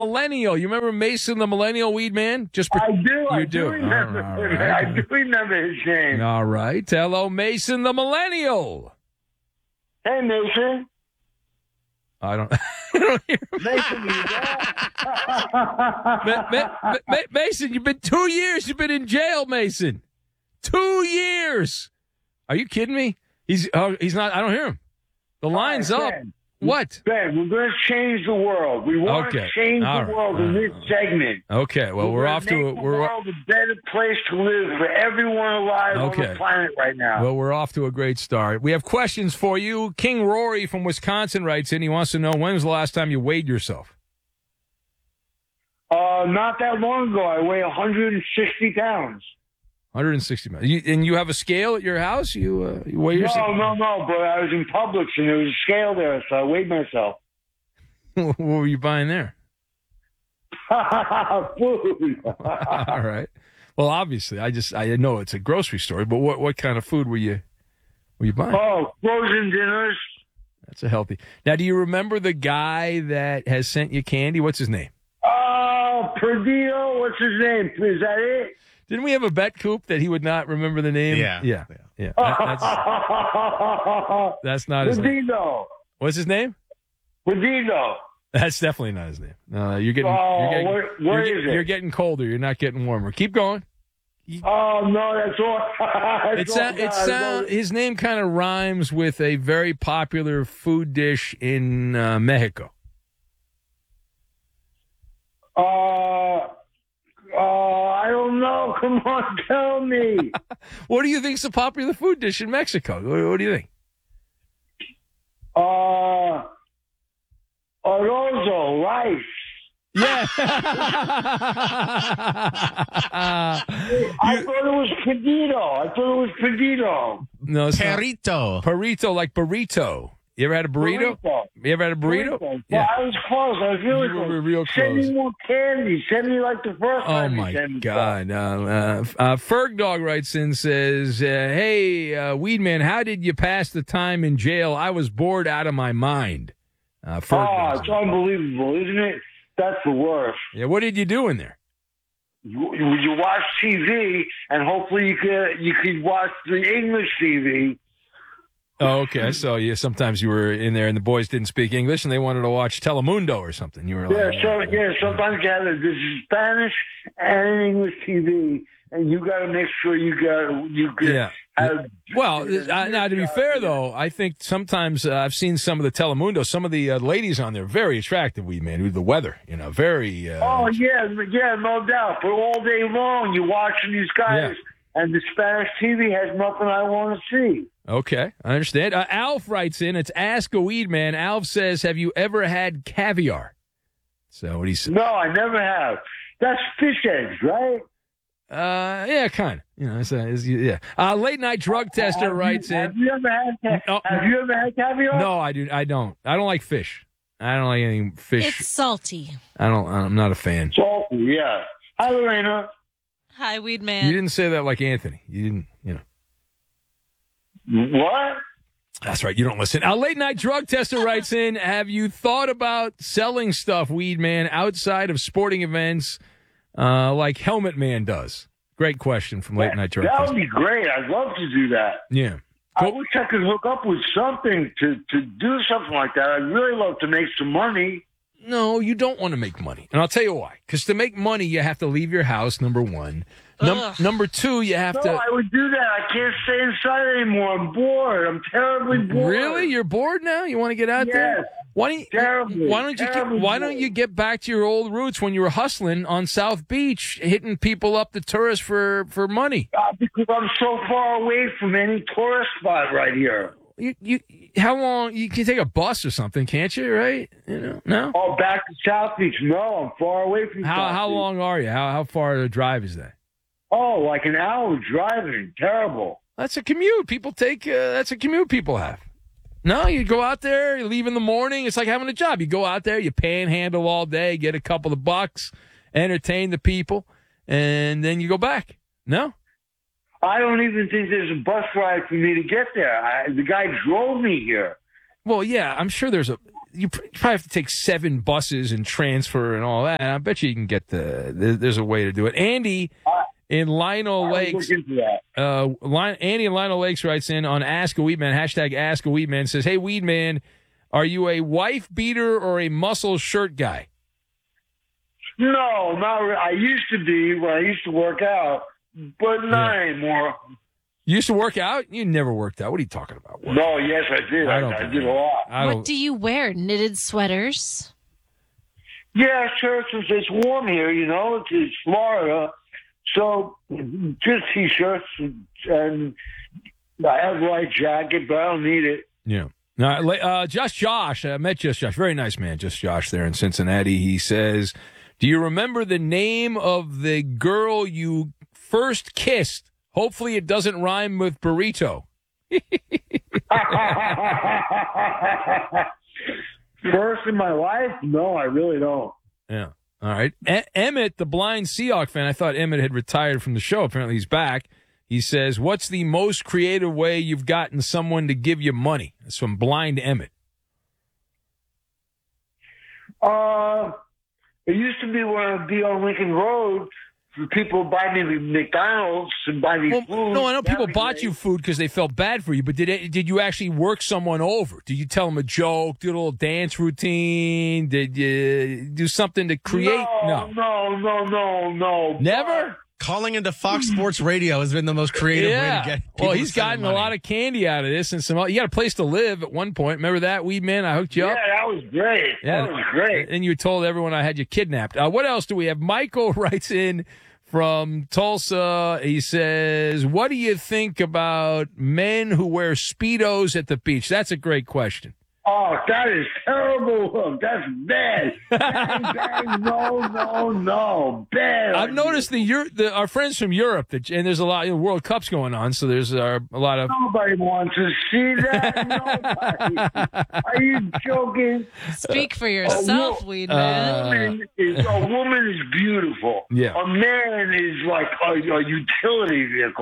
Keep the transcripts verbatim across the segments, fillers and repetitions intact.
Millennial. You remember Mason the Millennial Weed Man? Just I do. You I do. do remember. All right. I do remember his name. All right. Hello, Mason the Millennial. Hey, Mason. I don't. I don't hear him. Mason, you Ma- Ma- Ma- Ma- Mason, you've been two years. You've been in jail, Mason. Two years. Are you kidding me? He's. Oh, he's not. I don't hear him. The line's right, up. Ben. What? Ben, we're going to change the world. We want Okay. to change All the right. world in this segment. Okay. Well, we're, we're off to. make A, the we're world a better place to live for everyone alive Okay. on the planet right now. well. We're off to a great start. We have questions for you. King Rory from Wisconsin writes in. He wants to know, when was the last time you weighed yourself? Uh, not that long ago, I weigh one hundred sixty pounds. one hundred sixty miles. You, and you have a scale at your house? You uh, you weigh yourself? No, no, no. But I was in Publix and there was a scale there, so I weighed myself. What were you buying there? Food. All right. Well, obviously, I just I know it's a grocery store, but what what kind of food were you were you buying? Oh, frozen dinners. That's a healthy. Now, do you remember the guy that has sent you candy? What's his name? Oh, Perdido. What's his name? Is that it? Didn't we have a bet, Coop, that he would not remember the name? Yeah. Yeah. Yeah. That- that's, that's not his name. Perdido. What's his name? Perdido. That's definitely not his name. No, you're getting, Oh, you're getting, where- you're, where get- is it? you're getting colder. You're not getting warmer. Keep going. Oh, no, that's all. that's It's all a, it's God. a, his name kind of rhymes with a very popular food dish in uh, Mexico. Uh, uh, I don't know. Come on, tell me. What do you think's a popular food dish in Mexico? What, what do you think? Uh, Orozo, rice. Yeah. I thought it was Perdido. I thought it was Perdido. no, it's not. Perrito. Burrito, like burrito. You ever had a burrito? Burrito. You ever had a burrito? Burrito. Yeah. Well, I was close. I was really You were close. real Send close. me more candy. Send me like the first Oh time. you my sent me God! Uh, uh, uh, Ferg Dog writes in, says, uh, "Hey, uh, Weedman, how did you pass the time in jail? I was bored out of my mind." Uh, Ferg Oh, Dog. it's unbelievable, isn't it? That's the worst. Yeah, what did you do in there? You, you you watch T V, and hopefully you could you could watch the English T V. Oh, okay. I saw you. Sometimes you were in there, and the boys didn't speak English, and they wanted to watch Telemundo or something. You were Yeah, like, so yeah, sometimes you have this Spanish and English T V, and you got to make sure you got you get. Yeah. Have, Well, uh, now to be fair though, I think sometimes uh, I've seen some of the Telemundo. Some of the uh, ladies on there very attractive. We man, with the weather, you know, very. Uh, Oh yeah, yeah, no doubt. But all day long, you're watching these guys, and the Spanish T V has nothing I want to see. Okay, I understand. Uh, Alf writes in. It's Ask a Weed Man. Alf says, "Have you ever had caviar?" So what he said. No, I never have. That's fish eggs, right? Uh, yeah, kind of. You know, it's, uh, it's, yeah. Uh, late night drug tester Have you- writes Have in. you ever had? No. Have you ever had caviar? No, I do. I don't. I don't like fish. I don't like any fish. It's salty. I don't. I'm not a fan. Salty, yeah. Hi, Lorena. Hi, Weed You Man. didn't say that like Anthony. You didn't. You know. What? That's right. You don't listen. A late night drug tester writes in. Have you thought about selling stuff, Weed Man, outside of sporting events, uh, like Helmet Man does? Great question from late night drug That tester. would be great. I'd love to do that. Yeah. I Cool. wish I could hook up with something to, to do something like that. I'd really love to make some money. No, you don't want to make money. And I'll tell you why. Because to make money, you have to leave your house, number one. Num- Ugh. number two, you have No, to. I would do that. I can't stay inside anymore. I'm bored. I'm terribly bored. Really? You're bored now? You want to get out Yes. there? Why don't you, Terribly, why don't you get, terribly why don't bored. you get back to your old roots when you were hustling on South Beach, hitting people up the tourists for, for money? Uh, because I'm so far away from any tourist spot right here. You you how long you can take a bus or something, can't you? Right? You know, no. Oh, back to South Beach. No, I'm far away from How South how Beach. long are you? How how far of a drive is that? Oh, like an hour driving. Terrible. That's a commute. People take. Uh, that's a commute people have. No, you go out there, you leave in the morning. It's like having a job. You go out there, you panhandle all day, get a couple of bucks, entertain the people, and then you go back. No? I don't even think there's a bus ride for me to get there. I, the guy drove me here. Well, yeah, I'm sure there's a. You probably have to take seven buses and transfer and all that. And I bet you you can get the. There's a way to do it. Andy in Lionel Lakes. Uh, Andy in Lionel Lakes writes in on Ask a Weedman, hashtag Ask a Weedman, says, "Hey, Weedman, are you a wife beater or a muscle shirt guy?" No, not really. I used to be when I used to work out, but not yeah. anymore. You used to work out? You never worked out. What are you talking about? Work no, yes, I did. I, I, I did a lot. What do you wear? Knitted sweaters? Yeah, shirts. It's warm here, you know. It's, it's Florida. So just T-shirts, and, and I have a light jacket, but I don't need it. Yeah. Now, uh, Just Josh, I met Just Josh. Very nice man, Just Josh there in Cincinnati. He says, do you remember the name of the girl you first kissed? Hopefully it doesn't rhyme with burrito. First in my life? No, I really don't. Yeah. All right. E- Emmett, the blind Seahawk fan, I thought Emmett had retired from the show. Apparently he's back. He says, what's the most creative way you've gotten someone to give you money? That's from blind Emmett. Uh, it used to be when I'd be on Lincoln Road, for people buy me McDonald's and buy me well, food. No, I know people bought great. you food because they felt bad for you, but did it, did you actually work someone over? Did you tell them a joke, do a little dance routine? Did you do something to create? No, no, no, no, no. Never? Calling into Fox Sports Radio has been the most creative yeah. way to get people Well, he's to send gotten money. a lot of candy out of this and some. You got a place to live at one point. Remember that, Weed Man? I hooked you yeah, up. Yeah, that was great. Yeah. That was great. And you told everyone I had you kidnapped. Uh, what else do we have? Michael writes in from Tulsa. He says, what do you think about men who wear Speedos at the beach? That's a great question. Oh, that is terrible. That's bad. Bang, bang, no, no, no. Bad. I've noticed the, Euro- the our friends from Europe, that, and there's a lot of you know, World Cups going on, so there's uh, a lot of... Nobody wants to see that. Nobody. Are you joking? Speak for yourself, wo- Weed uh, Man. A woman, is, a woman is beautiful. Yeah. A man is like a, a utility vehicle.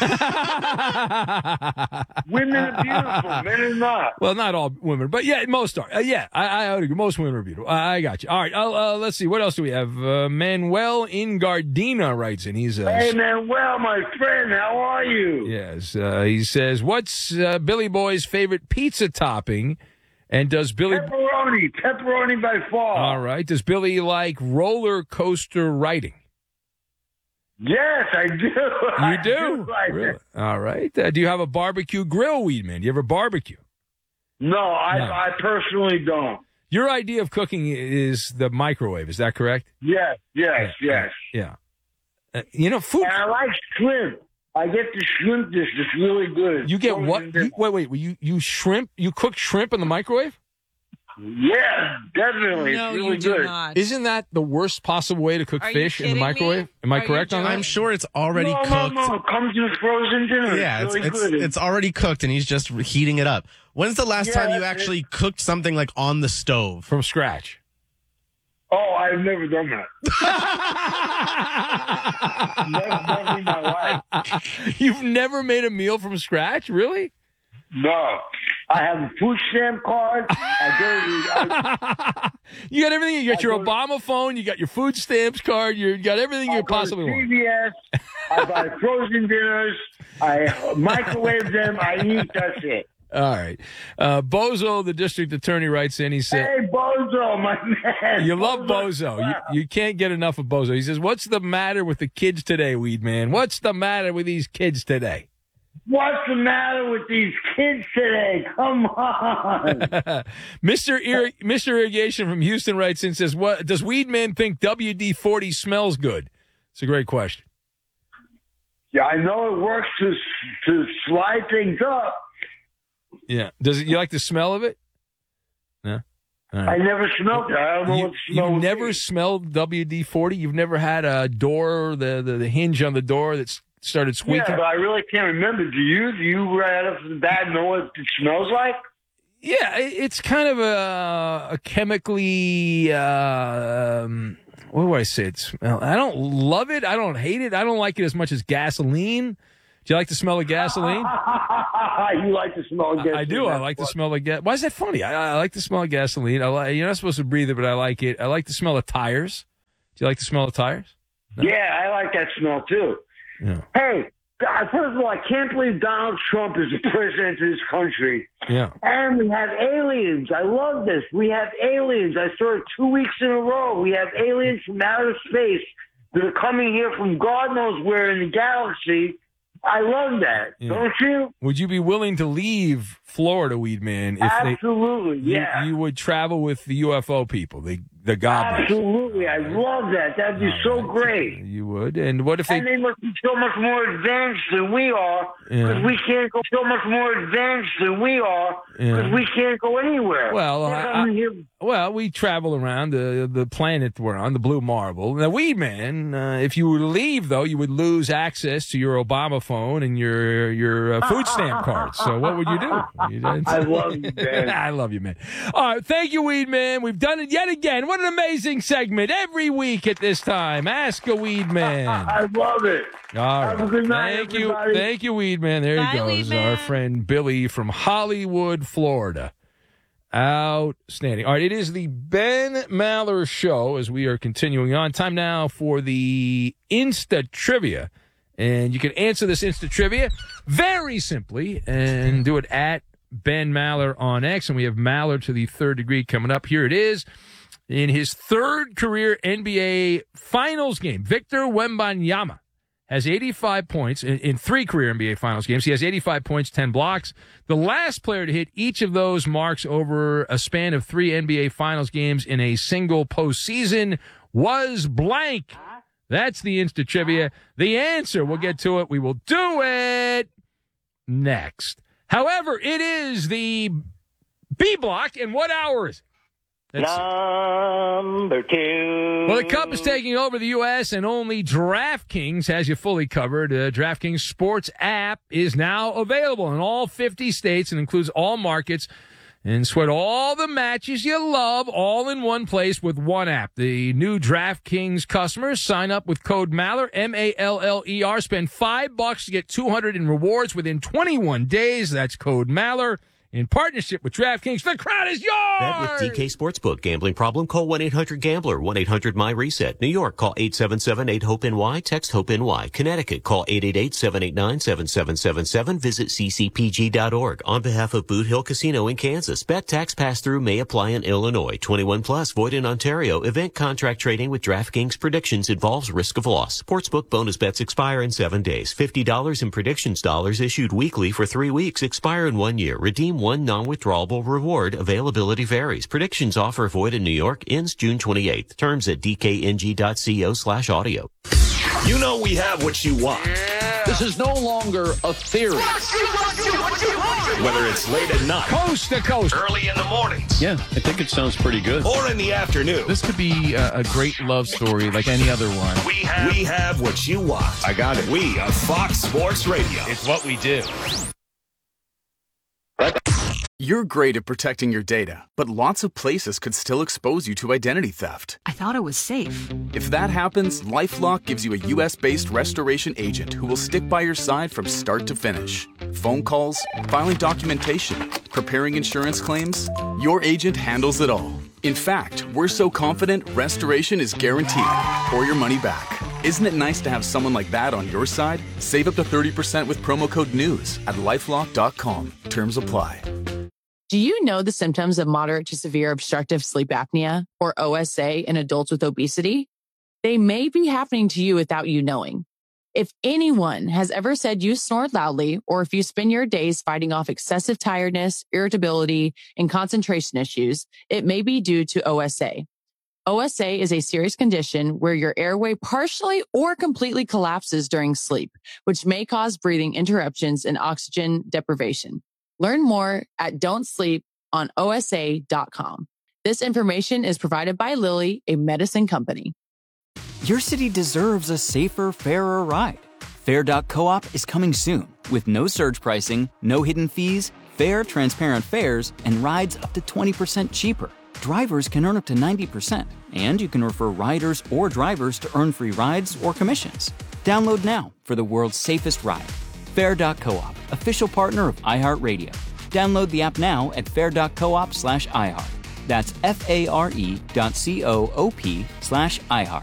Women are beautiful. Men are not. Well, not all women, but yeah, most are. Uh, yeah, I, I would agree. Most women are beautiful. I, I got you. All right, uh, uh, let's see. What else do we have? Uh, Manuel in Gardena writes in. He's uh, Hey, Manuel, my friend, how are you? Yes. Uh, he says, what's uh, Billy Boy's favorite pizza topping? And does Billy... Pepperoni. Pepperoni by far. All right. Does Billy like roller coaster riding? Yes, I do. You I do? do like Really? it. All right. Uh, do you have a barbecue grill, Weed Man? Do you ever barbecue? No, I, No. I personally don't. Your idea of cooking is the microwave. Is that correct? Yes, yes, yes. Yeah. Uh, you know, food... And I like shrimp. I get the shrimp dish. It's really good. You get Frozen what? dish. You, wait, wait. You you shrimp? You cook shrimp in the microwave? Yeah, definitely. No, it's really you do good. not. Isn't that the worst possible way to cook Are you fish in the kidding microwave? me? Am I Are you correct on that? I'm sure it's already no, cooked. No, no, it comes in frozen dinner. Yeah, it's, it's really it's, good. it's already cooked, and he's just heating it up. When's the last Yeah, time you that's actually cooked something like on the stove? From scratch. Oh, I've never done that. never, never in my life. You've never made a meal from scratch? Really? No. I have a food stamp card. I go to, I, You got everything. You got I your go to- Obama phone. You got your food stamps card. You got everything I you go to possibly C want. V S. I buy frozen dinners. I microwave them. I eat. That's it. All right. Uh, Bozo, the district attorney, writes in. He said, Hey, Bozo, my man. you love Bozo. You, you can't get enough of Bozo. He says, what's the matter with the kids today, Weed Man? What's the matter with these kids today? What's the matter with these kids today? Come on. Mister Ir- Mister Irrigation from Houston writes in, says, "What does Weed Man think W D forty smells good?" It's a great question. Yeah, I know it works to to slide things up. Yeah. Does it? You like the smell of it? No. All I right. never smelled it. I don't know You, what the smell you've would never be. smelled W D forty. You've never had a door, the, the the hinge on the door that's started Yeah, squeaking. but I really can't remember. Do you? Do you right off the bat know what it smells like? Yeah, it- it's kind of a, a chemically. Uh, um, what do I say? It's. I don't love it. I don't hate it. I don't like it as much as gasoline. Do you like the smell of gasoline? You like the smell of gasoline? I do. I like the smell of gas. Why is that funny? I, I like the smell of gasoline. I like, you're not supposed to breathe it, but I like it. I like the smell of tires. Do you like the smell of tires? No? Yeah, I like that smell too. Yeah. Hey, God, first of all, I can't believe Donald Trump is the president of this country. Yeah. And we have aliens. I love this. We have aliens. I saw it two weeks in a row. We have aliens from outer space that are coming here from God knows where in the galaxy. I love that. Yeah. Don't you? Would you be willing to leave Florida, Weedman, if Absolutely, they, yeah. you, you would travel with the U F O people, the the gobblers? Absolutely. I love that. That'd be so great. You would. And what if they... And they must be so much more advanced than we are, because Yeah. we can't go so much more advanced than we are, because Yeah. we can't go anywhere. Well, They're I- coming I- here- Well, we travel around the the planet we're on, the blue marble. Now, Weedman, uh, if you were to leave, though, you would lose access to your Obama phone and your your uh, food stamp cards. So what would you do? You I love you, man. I love you, man. All right, thank you, Weedman. We've done it yet again. What an amazing segment every week at this time. Ask a Weedman. I love it. All right. Have a good night, Thank you. everybody. Thank you, Weedman. There Bye, he goes. Weedman. Our friend Billy from Hollywood, Florida. Outstanding. All right, it is the Ben Maller Show as we are continuing on. Time now for the Insta Trivia. And you can answer this Insta Trivia very simply and do it at Ben Maller on X. And we have Maller to the third degree coming up. Here it is. In his third career N B A Finals game, Victor Wembanyama has eighty-five points in, in three career N B A Finals games. He has eighty-five points, ten blocks. The last player to hit each of those marks over a span of three N B A Finals games in a single postseason was blank. That's the Insta Trivia. The answer, we'll get to it. We will do it next. However, it is the B block, and what hour is it? Let's see. Number two. Well, the Cup is taking over the U S and only DraftKings has you fully covered. Uh, DraftKings Sports app is now available in all fifty states and includes all markets. And sweat all the matches you love all in one place with one app. The new DraftKings customers sign up with code Maller, M A L L E R. Spend five bucks to get two hundred in rewards within twenty-one days. That's code Maller. In partnership with DraftKings, the crowd is yours! Bet with D K Sportsbook. Gambling problem? Call one eight hundred gambler, one eight hundred my reset. New York, call eight seven seven eight hope N Y, text HOPE-NY. Connecticut, call eight eight eight seven eight nine seven seven seven seven. Visit c c p g dot org. On behalf of Boot Hill Casino in Kansas, bet tax pass-through may apply in Illinois. twenty-one plus, void in Ontario. Event contract trading with DraftKings predictions involves risk of loss. Sportsbook bonus bets expire in seven days. fifty dollars in predictions dollars issued weekly for three weeks. Expire in one year. Redeem one non-withdrawable reward. Availability varies. Predictions offer void in New York. Ends June twenty-eighth. Terms at d k n g dot co slash audio. You know we have what you want. This is no longer a theory. Whether it's late at night, Coast to coast. early in the mornings, Yeah, I think it sounds pretty good. or in the afternoon, This could be a, a great love story like any other one. we have, we have what you want. I got it. We are Fox Sports Radio. It's what we do. You're great at protecting your data, but lots of places could still expose you to identity theft. I thought it was safe. If that happens, LifeLock gives you a U S-based restoration agent who will stick by your side from start to finish. Phone calls, filing documentation, preparing insurance claims, your agent handles it all. In fact, we're so confident restoration is guaranteed or your money back. Isn't it nice to have someone like that on your side? Save up to thirty percent with promo code NEWS at lifelock dot com. Terms apply. Do you know the symptoms of moderate to severe obstructive sleep apnea, or O S A, in adults with obesity? They may be happening to you without you knowing. If anyone has ever said you snore loudly, or if you spend your days fighting off excessive tiredness, irritability, and concentration issues, it may be due to O S A. O S A is a serious condition where your airway partially or completely collapses during sleep, which may cause breathing interruptions and oxygen deprivation. Learn more at don't sleep on O S A dot com. This information is provided by Lilly, a medicine company. Your city deserves a safer, fairer ride. Fair dot coop is coming soon with no surge pricing, no hidden fees, fair, transparent fares, and rides up to twenty percent cheaper. Drivers can earn up to ninety percent, and you can refer riders or drivers to earn free rides or commissions. Download now for the world's safest ride. Fair.coop, official partner of iHeartRadio. Download the app now at fair.coop slash iHeart. That's F A R E dot C O O P slash iHeart.